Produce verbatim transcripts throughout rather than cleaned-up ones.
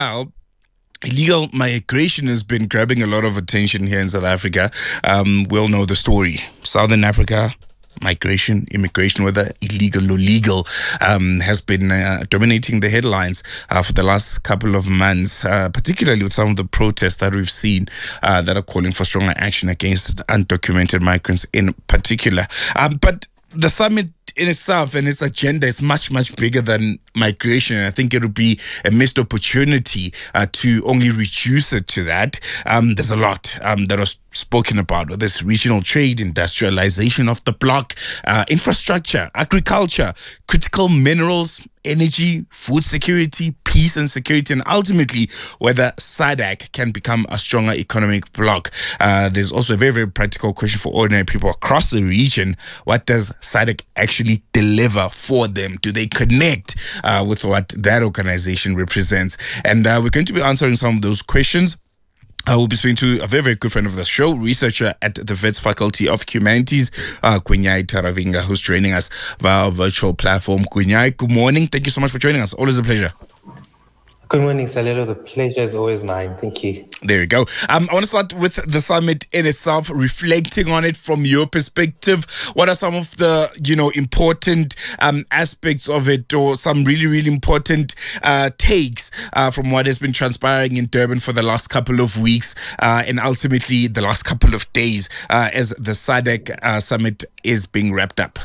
Well, illegal migration has been grabbing a lot of attention here in South Africa. Um, we all know the story. Southern Africa, migration, immigration, whether illegal or legal, um, has been uh, dominating the headlines uh, for the last couple of months, uh, particularly with some of the protests that we've seen uh, that are calling for stronger action against undocumented migrants in particular. Um, but the summit in itself and its agenda is much, much bigger than migration. And I think it would be a missed opportunity uh, to only reduce it to that. Um, there's a lot um, that was spoken about, whether it's regional trade, industrialization of the bloc, uh, infrastructure, agriculture, critical minerals, energy, food security, peace and security, and ultimately whether SADC can become a stronger economic bloc. Uh, there's also a very, very practical question for ordinary people across the region. What does SADC actually deliver for them? Do they connect uh, with what that organization represents? And uh, we're going to be answering some of those questions. I will be speaking to a very, very good friend of the show, researcher at the Wits Faculty of Humanities, uh, Kunyai Taravinga, who's joining us via our virtual platform. Kunyai, good morning. Thank you so much for joining us. Always a pleasure. Good morning, Salelo. The pleasure is always mine. Thank you. There we go. Um, I want to start with the summit in itself, reflecting on it from your perspective. What are some of the, you know, important um, aspects of it, or some really, really important uh, takes uh, from what has been transpiring in Durban for the last couple of weeks uh, and ultimately the last couple of days uh, as the SADC uh, summit is being wrapped up?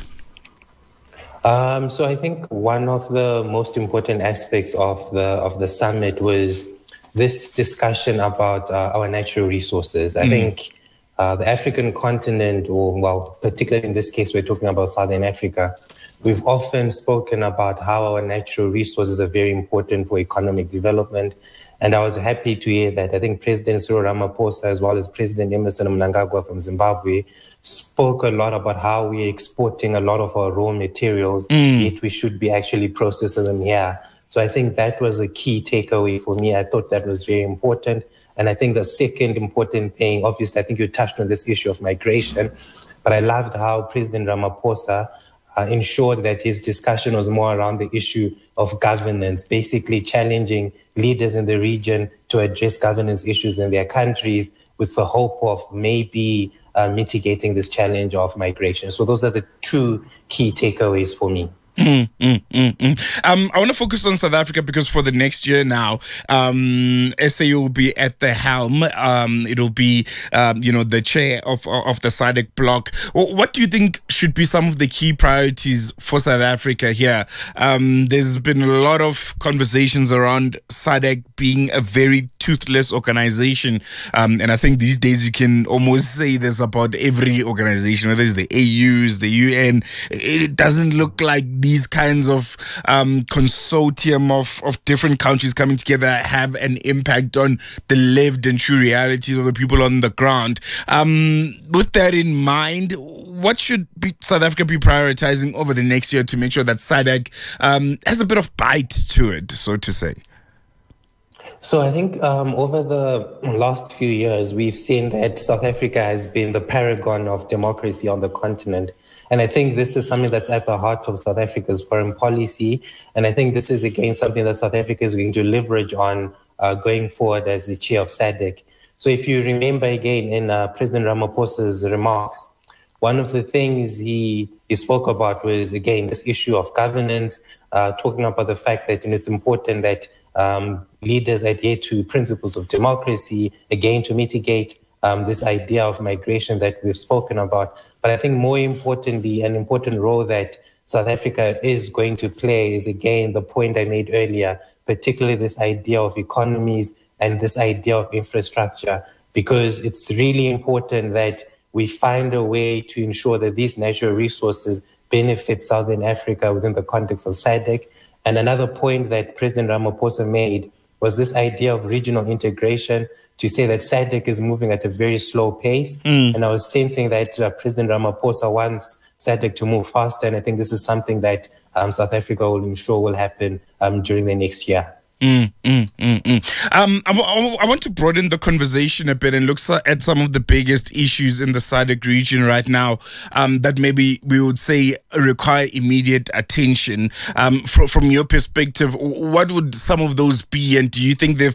Um, so I think one of the most important aspects of the of the summit was this discussion about uh, our natural resources. I mm. think uh, the African continent, or well, particularly in this case, we're talking about Southern Africa. We've often spoken about how our natural resources are very important for economic development. And I was happy to hear that I think President Cyril Ramaphosa, as well as President Emmerson Mnangagwa from Zimbabwe, spoke a lot about how we're exporting a lot of our raw materials, mm. yet we should be actually processing them here. So I think that was a key takeaway for me. I thought that was very important. And I think the second important thing, obviously, I think you touched on this issue of migration, but I loved how President Ramaphosa uh, ensured that his discussion was more around the issue of governance, basically challenging leaders in the region to address governance issues in their countries with the hope of maybe uh, mitigating this challenge of migration. So those are the two key takeaways for me. Mm, mm, mm, mm. Um, I want to focus on South Africa because for the next year now, um, S A U will be at the helm. Um, it'll be, um, you know, the chair of of the SADC bloc. What do you think should be some of the key priorities for South Africa here? Um, there's been a lot of conversations around SADC being a very toothless organization, um, and I think these days you can almost say this about every organization, whether it's the A Us, the U N. It doesn't look like these kinds of um, consortium of, of different countries coming together have an impact on the lived and true realities of the people on the ground. Um, with that in mind, what should be South Africa be prioritizing over the next year to make sure that SADC um, has a bit of bite to it, so to say? So I think um, over the last few years, we've seen that South Africa has been the paragon of democracy on the continent. And I think this is something that's at the heart of South Africa's foreign policy. And I think this is, again, something that South Africa is going to leverage on uh, going forward as the chair of SADC. So if you remember, again, in uh, President Ramaphosa's remarks, one of the things he, he spoke about was, again, this issue of governance, uh, talking about the fact that you know, it's important that um, leaders adhere to principles of democracy, again, to mitigate um, this idea of migration that we've spoken about. But I think more importantly, an important role that South Africa is going to play is, again, the point I made earlier, particularly this idea of economies and this idea of infrastructure, because it's really important that we find a way to ensure that these natural resources benefit Southern Africa within the context of SADC. And another point that President Ramaphosa made was this idea of regional integration, to say that SADC is moving at a very slow pace. Mm. And I was sensing that uh, President Ramaphosa wants SADC to move faster. And I think this is something that um, South Africa will ensure will happen um, during the next year. Mm, mm, mm, mm. Um, I, w- I want to broaden the conversation a bit and look so- at some of the biggest issues in the S A D C region right now um, that maybe we would say require immediate attention. Um, fr- from your perspective, what would some of those be? And do you think they've